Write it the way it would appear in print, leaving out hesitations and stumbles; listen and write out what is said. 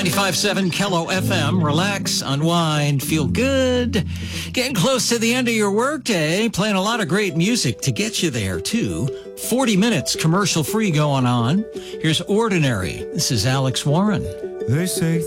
95.7 Kello FM. Relax, unwind, feel good. Getting close to the end of your workday. Playing a lot of great music to get you there, too. 40 minutes commercial-free going on. Here's Ordinary. This is Alex Warren. They say